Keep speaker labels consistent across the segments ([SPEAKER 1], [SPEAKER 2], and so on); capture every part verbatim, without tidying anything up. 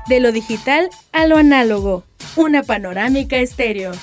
[SPEAKER 1] De lo digital a lo análogo, una panorámica estéreo.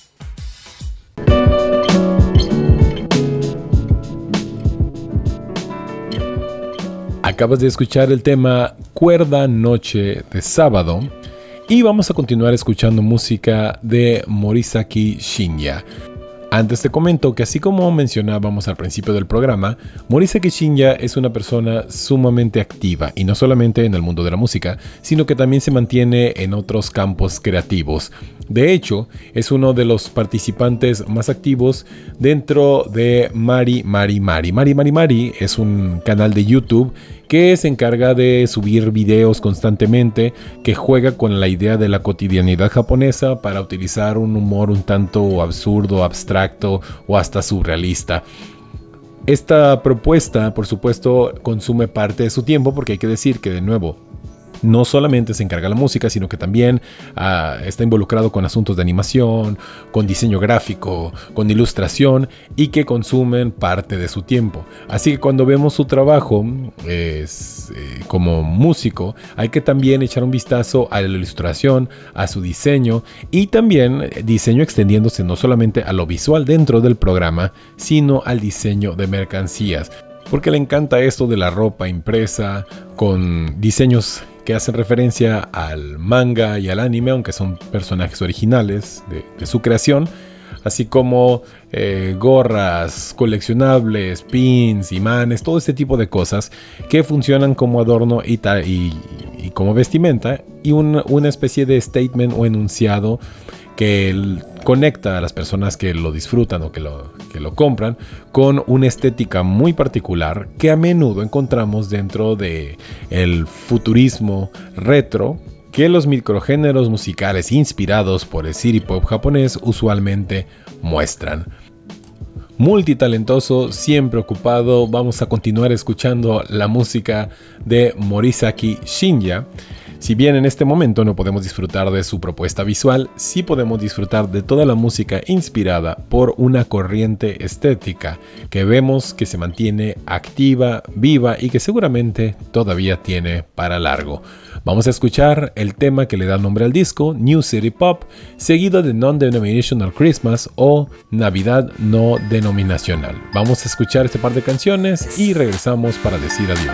[SPEAKER 2] Acabas de escuchar el tema Cuerda Noche de Sábado y vamos a continuar escuchando música de Morisaki Shinya. Antes te comento que así como mencionábamos al principio del programa, Morisaki Shinya es una persona sumamente activa y no solamente en el mundo de la música, sino que también se mantiene en otros campos creativos. De hecho, es uno de los participantes más activos dentro de Mari Mari Mari. Mari Mari Mari es un canal de YouTube que se encarga de subir videos constantemente, que juega con la idea de la cotidianidad japonesa para utilizar un humor un tanto absurdo, abstracto o hasta surrealista. Esta propuesta, por supuesto, consume parte de su tiempo porque hay que decir que, de nuevo, no solamente se encarga la música, sino que también uh, está involucrado con asuntos de animación, con diseño gráfico, con ilustración y que consumen parte de su tiempo. Así que cuando vemos su trabajo es, eh, como músico, hay que también echar un vistazo a la ilustración, a su diseño y también diseño extendiéndose no solamente a lo visual dentro del programa, sino al diseño de mercancías. Porque le encanta esto de la ropa impresa con diseños que hacen referencia al manga y al anime, aunque son personajes originales de, de su creación, así como eh, gorras, coleccionables, pins, imanes, todo este tipo de cosas que funcionan como adorno y, ta- y, y como vestimenta y un, una especie de statement o enunciado que el, conecta a las personas que lo disfrutan o que lo, que lo compran con una estética muy particular que a menudo encontramos dentro de el futurismo retro que los microgéneros musicales inspirados por el city pop japonés usualmente muestran. Multitalentoso, siempre ocupado, vamos a continuar escuchando la música de Morisaki Shinya. Si bien en este momento no podemos disfrutar de su propuesta visual, sí podemos disfrutar de toda la música inspirada por una corriente estética que vemos que se mantiene activa, viva y que seguramente todavía tiene para largo. Vamos a escuchar el tema que le da nombre al disco, New City Pop, seguido de Non-Denominational Christmas o Navidad No Denominacional. Vamos a escuchar este par de canciones y regresamos para decir adiós.